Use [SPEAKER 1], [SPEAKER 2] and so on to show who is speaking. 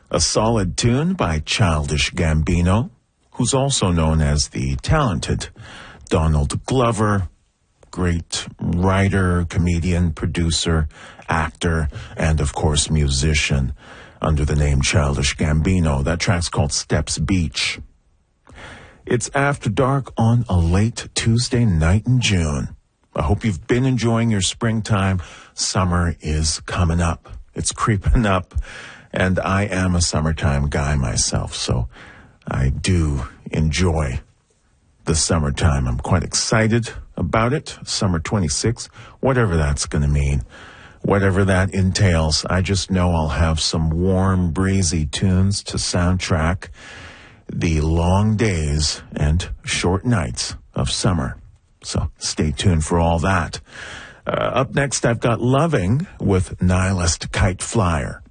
[SPEAKER 1] A solid tune by Childish Gambino, who's also known as the talented Donald Glover, great writer, comedian, producer, actor, and of course musician under the name Childish Gambino. That track's called Steps Beach. It's after dark on a late Tuesday night in June. I hope you've been enjoying your springtime. Summer is coming up. It's creeping up, and I am a summertime guy myself, so I do enjoy the summertime. I'm quite excited about it. Summer 26, whatever that's going to mean, whatever that entails. I just know I'll have some warm, breezy tunes to soundtrack the long days and short nights of summer. So stay tuned for all that. Up next, I've got Loving with Nihilist Kite Flyer.